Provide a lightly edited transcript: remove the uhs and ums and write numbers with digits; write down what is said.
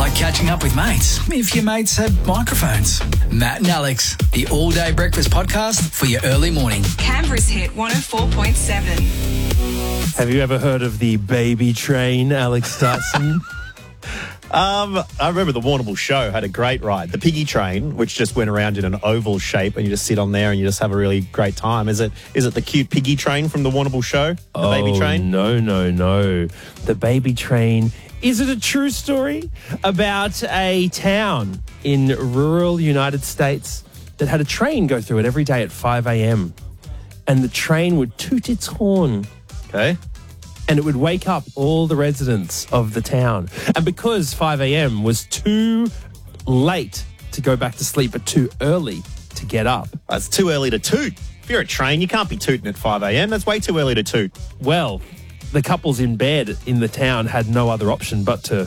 Like catching up with mates, if your mates had microphones. Matt and Alex, the all-day breakfast podcast for your early morning. Canberra's hit 104.7. Have you ever heard of the baby train, Alex Dutson? I remember the Warrnambool show had a great ride. The piggy train, which just went around in an oval shape and you just sit on there and you just have a really great time. Is it the cute piggy train from the Warrnambool show? The baby train? No. The baby train. Is it a true story about a town in rural United States that had a train go through it every day at 5 a.m. and the train would toot its horn? Okay. And it would wake up all the residents of the town. And because 5 a.m. was too late to go back to sleep, but too early to get up. It's too early to toot. If you're a train, you can't be tooting at 5 a.m. That's way too early to toot. Well, the couples in bed in the town had no other option but to